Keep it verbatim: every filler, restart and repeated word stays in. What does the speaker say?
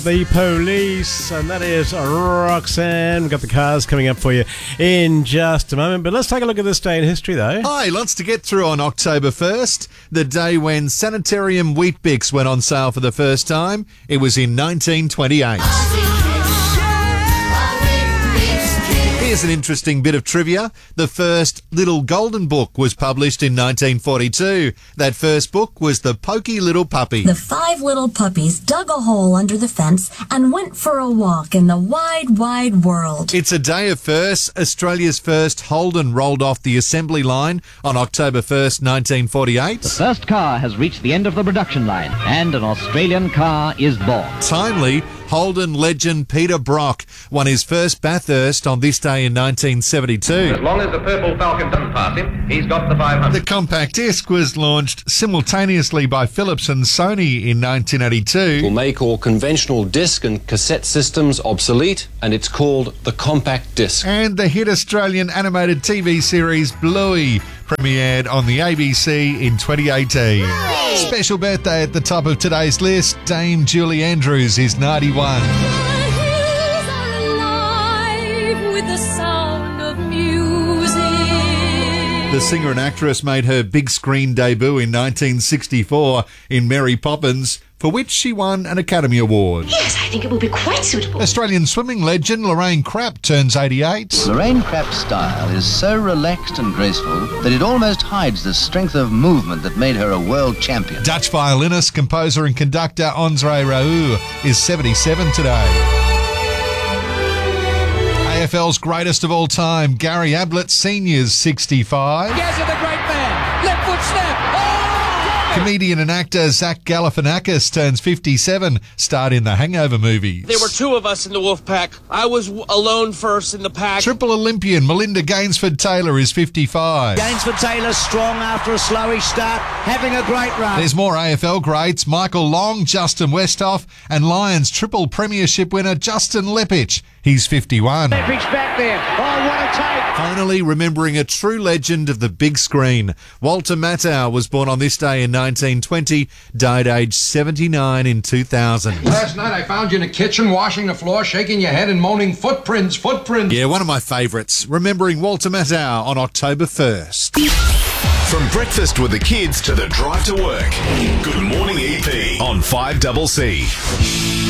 The Police, and that is Roxanne. We've got the cars coming up for you in just a moment, but let's take a look at this day in history, though. Hi, lots to get through on October first, the day when Sanitarium Wheat Bix went on sale for the first time. It was in nineteen twenty-eight. Here's an interesting bit of trivia. The first Little Golden Book was published in nineteen forty-two. That first book was The Pokey Little Puppy. The five little puppies dug a hole under the fence and went for a walk in the wide, wide world. It's a day of firsts. Australia's first Holden rolled off the assembly line on October first, nineteen forty-eight. The first car has reached the end of the production line, and an Australian car is born. Timely, Holden legend Peter Brock won his first Bathurst on this day in nineteen seventy-two. As long as the Purple Falcon doesn't pass him, he's got the five hundred. The compact disc was launched simultaneously by Philips and Sony in nineteen eighty-two. Will make all conventional disc and cassette systems obsolete, and it's called the compact disc. And the hit Australian animated T V series Bluey premiered on the A B C in twenty eighteen. Yay! Special birthday at the top of today's list, Dame Julie Andrews is ninety-one. The singer and actress made her big screen debut in nineteen sixty-four in Mary Poppins, for which she won an Academy Award. Yes, I think it will be quite suitable. Australian swimming legend Lorraine Crapp turns eighty-eight. Lorraine Crapp's style is so relaxed and graceful that it almost hides the strength of movement that made her a world champion. Dutch violinist, composer and conductor Andre Rieu is seventy-seven today. A F L's greatest of all time, Gary Ablett Senior's sixty-five. Gaz is the great man. Left foot snap. Oh! Comedian and actor Zach Galifianakis turns fifty-seven, starred in the Hangover movies. There were two of us in the wolf pack. I was w- alone first in the pack. Triple Olympian Melinda Gainsford-Taylor is fifty-five. Gainsford-Taylor strong after a slowish start, having a great run. There's more A F L greats, Michael Long, Justin Westhoff, and Lions triple premiership winner Justin Lepich. He's fifty-one. Lepich back there. Oh, what a take. Finally, remembering a true legend of the big screen. Walter Matthau was born on this day in nineteen twenty, died aged seventy-nine in two thousand. Last night I found you in the kitchen washing the floor, shaking your head and moaning, footprints, footprints. Yeah, one of my favourites. Remembering Walter Matthau on October first. From breakfast with the kids to the drive to work. Good morning E P on five C C.